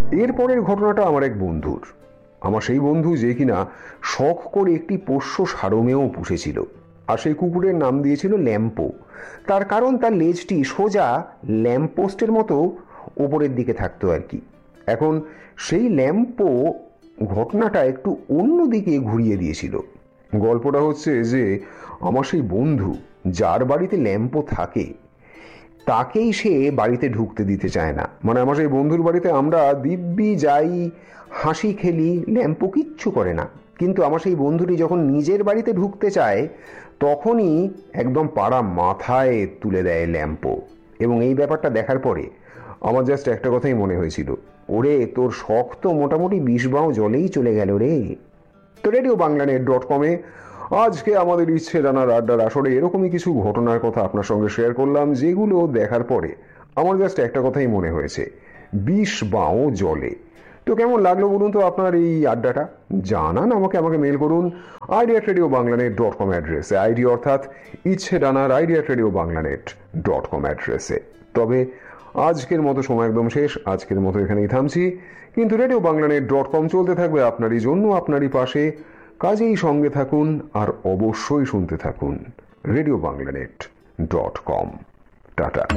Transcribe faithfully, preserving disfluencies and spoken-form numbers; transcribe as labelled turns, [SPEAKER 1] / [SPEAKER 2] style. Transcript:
[SPEAKER 1] এরপরের ঘটনাটা আমার এক বন্ধুর। আমার সেই বন্ধু যে কিনা শখ করে একটি পোষ্য সারমেয় পুষেছিল, আর সেই কুকুরের নাম দিয়েছিল ল্যাম্পো। তার কারণ তার লেজটি সোজা ল্যাম্পপোস্টের মতো ওপরের দিকে থাকতো আর কি। এখন সেই ল্যাম্পো ঘটনাটা একটু অন্যদিকে ঘুরিয়ে দিয়েছিল। গল্পটা হচ্ছে যে আমার সেই বন্ধু যার বাড়িতে ল্যাম্পো থাকে তাকেই সে বাড়িতে ঢুকতে দিতে চায় না। মানে আমার সেই বন্ধুর বাড়িতে আমরা দিব্যি যাই, হাসি খেলি, ল্যাম্পো কিচ্ছু করে না। কিন্তু আমার সেই বন্ধুটি যখন নিজের বাড়িতে ঢুকতে চায় তখনই একদম পাড়া মাথায় তুলে দেয় ল্যাম্পো। এবং এই ব্যাপারটা দেখার পরে আমার জাস্ট একটা কথাই মনে হয়েছিল, ওরে তোর শখ তো মোটামুটি বিষ বাও জলেই চলে গেল রে। তো রেডিও বাংলা নেট ডট কমে আজকে আমাদের ইচ্ছে জানার আড্ডার আসরে এরকমই কিছু ঘটনার কথা আপনার সঙ্গে শেয়ার করলাম, যেগুলো দেখার পরে আমার জাস্ট একটা কথাই মনে হয়েছে, বিষ বাও জলে। তো কেমন লাগলো বলুন তো আপনার এই আড্ডাটা? জানান আমাকে, আমাকে মেল করুন idea radio Bangla net dot com অ্যাড্রেসে, আইডি অর্থাৎ ইচ্ছে ডানার idea radio Bangla net dot com অ্যাড্রেসে। তবে আজকের মতো সময় একদম শেষ, আজকের মতো এখানেই থামছি। কিন্তু radio Bangla net dot com চলতে থাকবে আপনারই জন্য, আপনারই পাশে। কাজেই সঙ্গে থাকুন আর অবশ্যই শুনতে থাকুন radio Bangla net dot com. Tata.